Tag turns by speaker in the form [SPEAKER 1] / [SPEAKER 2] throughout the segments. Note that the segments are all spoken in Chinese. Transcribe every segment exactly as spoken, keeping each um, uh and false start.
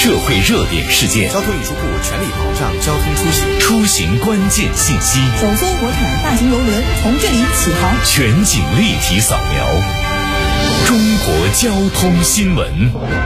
[SPEAKER 1] 社会热点事件，
[SPEAKER 2] 交通运输部全力保障交通出行，
[SPEAKER 1] 出行关键信息，
[SPEAKER 3] 首艘国产大型邮轮从这里起航，
[SPEAKER 1] 全景立体扫描，中国交通新闻。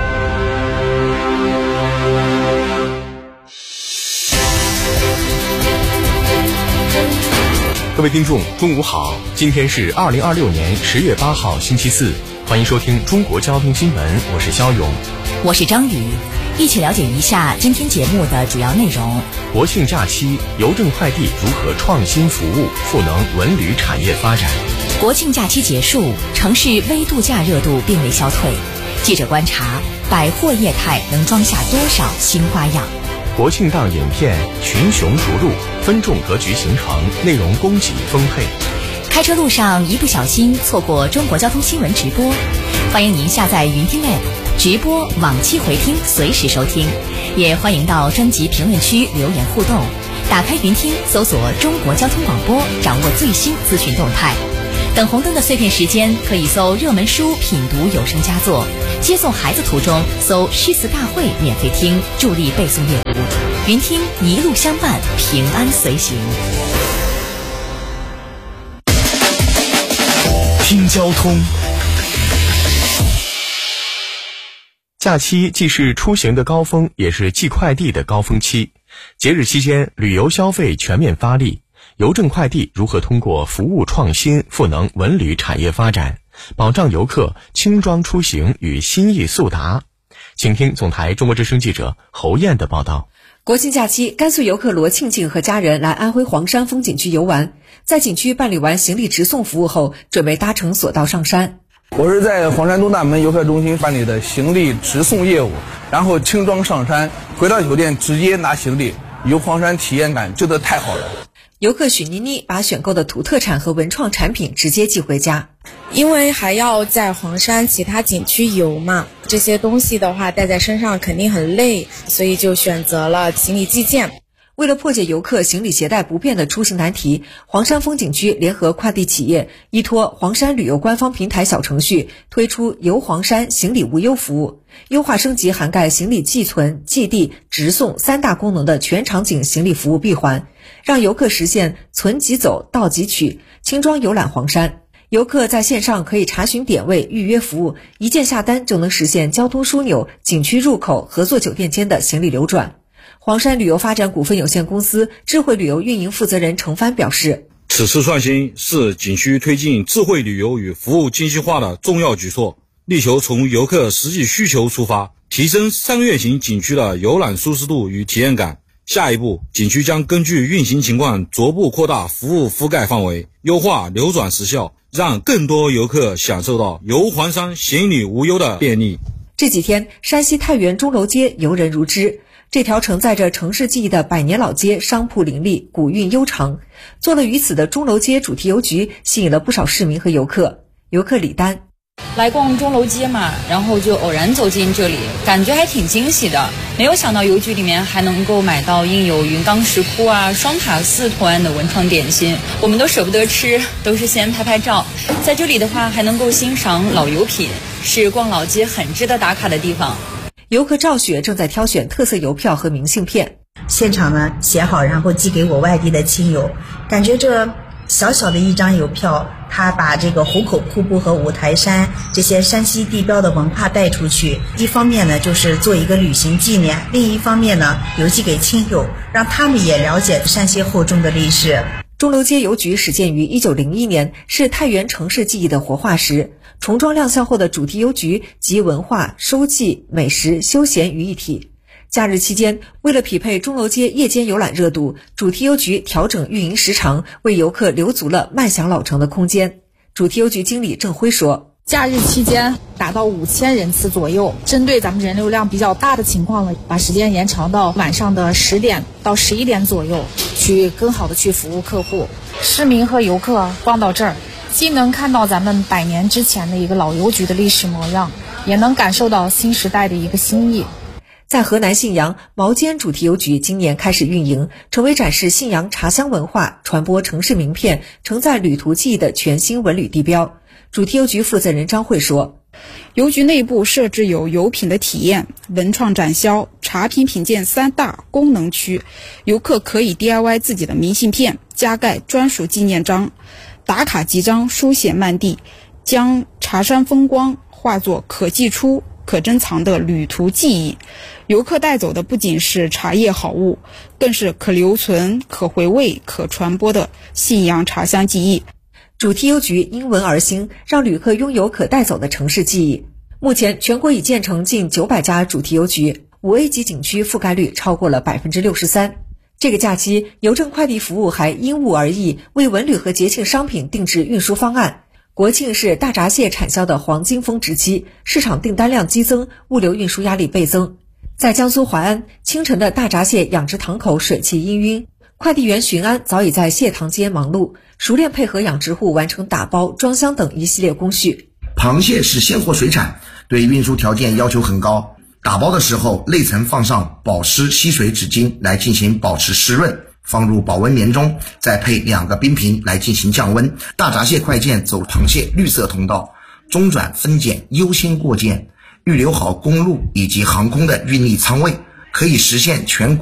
[SPEAKER 4] 各位听众，中午好！今天是二零二六年十月八号，星期四，欢迎收听中国交通新闻，我是肖勇，
[SPEAKER 5] 我是张宇，一起了解一下今天节目的主要内容。
[SPEAKER 4] 国庆假期，邮政快递如何创新服务，赋能文旅产业发展？
[SPEAKER 5] 国庆假期结束，城市微度假热度并未消退。记者观察，百货业态能装下多少新花样？
[SPEAKER 4] 国庆档影片群雄逐鹿，分众格局形成，内容供给丰沛。
[SPEAKER 5] 开车路上一不小心错过中国交通新闻直播，欢迎您下载云听 A P P 直播往期回听，随时收听。也欢迎到专辑评论区留言互动，打开云听搜索中国交通广播，掌握最新资讯动态。等红灯的碎片时间，可以搜热门书品读有声佳作，接送孩子途中搜诗词大会免费听，助力背诵业务。云听一路相伴，平安随行。
[SPEAKER 1] 听交通。
[SPEAKER 4] 假期既是出行的高峰，也是寄快递的高峰期。节日期间，旅游消费全面发力，邮政快递如何通过服务创新赋能文旅产业发展，保障游客轻装出行与心意速达？请听总台中国之声记者侯燕的报道。
[SPEAKER 6] 国庆假期，甘肃游客罗庆庆和家人来安徽黄山风景区游玩，在景区办理完行李直送服务后，准备搭乘索道上山。
[SPEAKER 7] 我是在黄山东大门游客中心办理的行李直送业务，然后轻装上山，回到酒店直接拿行李，游黄山体验感真的太好了。
[SPEAKER 6] 游客许妮妮把选购的土特产和文创产品直接寄回家，
[SPEAKER 8] 因为还要在黄山其他景区游嘛，这些东西的话带在身上肯定很累，所以就选择了行李寄件。
[SPEAKER 6] 为了破解游客行李携带不便的出行难题，黄山风景区联合快递企业，依托黄山旅游官方平台小程序，推出游黄山行李无忧服务，优化升级涵盖行李寄存、寄递、直送三大功能的全场景行李服务闭环，让游客实现存即走、到即取，轻装游览黄山。游客在线上可以查询点位、预约服务，一键下单就能实现交通枢纽、景区入口、合作酒店间的行李流转。黄山旅游发展股份有限公司智慧旅游运营负责人程帆表示，
[SPEAKER 9] 此次创新是景区推进智慧旅游与服务精细化的重要举措，力求从游客实际需求出发，提升三月型景区的游览舒适度与体验感。下一步，景区将根据运行情况逐步扩大服务覆盖范围，优化流转时效，让更多游客享受到游黄山行李无忧的便利。
[SPEAKER 6] 这几天，山西太原钟楼街游人如织，这条承载着城市记忆的百年老街商铺林立，古韵悠长。做了于此的钟楼街主题邮局吸引了不少市民和游客。游客李丹，
[SPEAKER 10] 来逛钟楼街嘛，然后就偶然走进这里，感觉还挺惊喜的。没有想到邮局里面还能够买到印有云冈石窟啊、双塔寺图案的文创点心，我们都舍不得吃，都是先拍拍照。在这里的话，还能够欣赏老油品，是逛老街很值得打卡的地方。
[SPEAKER 6] 游客赵雪正在挑选特色邮票和明信片，
[SPEAKER 11] 现场呢写好，然后寄给我外地的亲友。感觉这小小的一张邮票，他把这个壶口瀑布和五台山这些山西地标的文化带出去，一方面呢就是做一个旅行纪念，另一方面呢邮寄给亲友，让他们也了解山西厚重的历史。
[SPEAKER 6] 钟楼街邮局始建于一九零一年，是太原城市记忆的活化石。重装亮相后的主题邮局集文化、收寄、美食、休闲于一体。假日期间，为了匹配钟楼街夜间游览热度，主题邮局调整运营时长，为游客留足了漫享老城的空间。主题邮局经理郑辉说，
[SPEAKER 12] 假日期间达到五千人次左右，针对咱们人流量比较大的情况呢，把时间延长到晚上的十点到十一点左右，去更好的去服务客户。市民和游客逛到这儿，既能看到咱们百年之前的一个老邮局的历史模样，也能感受到新时代的一个新意。
[SPEAKER 6] 在河南信阳，毛尖主题邮局今年开始运营，成为展示信阳茶香文化、传播城市名片、承载旅途记忆的全新文旅地标。主题邮局负责人张慧说，
[SPEAKER 13] 邮局内部设置有邮品的体验、文创展销、茶品品鉴三大功能区，游客可以 D I Y 自己的明信片，加盖专属纪念章，打卡集章书写漫地，将茶山风光化作可寄出可珍藏的旅途记忆。游客带走的不仅是茶叶好物，更是可留存、可回味、可传播的信阳茶乡记忆。
[SPEAKER 6] 主题邮局因闻而兴，让旅客拥有可带走的城市记忆。目前全国已建成近九百家主题邮局，五 A 级景区覆盖率超过了 百分之六十三。 这个假期，邮政快递服务还因物而异，为文旅和节庆商品定制运输方案。国庆是大闸蟹产销的黄金峰值期，市场订单量激增，物流运输压力倍增。在江苏淮安，清晨的大闸蟹养殖塘口水汽氤氲，快递员巡安早已在蟹塘间忙碌，熟练配合养殖户完成打包、装箱等一系列工序。
[SPEAKER 14] 螃蟹是鲜活水产，对运输条件要求很高。打包的时候，内层放上保湿吸水纸巾来进行保持湿润，放入保温棉中，再配两个冰瓶来进行降温。大闸蟹快件走螃蟹绿色通道，中转分拣优先过件，预留好公路以及航空的运力仓位，可以实现全国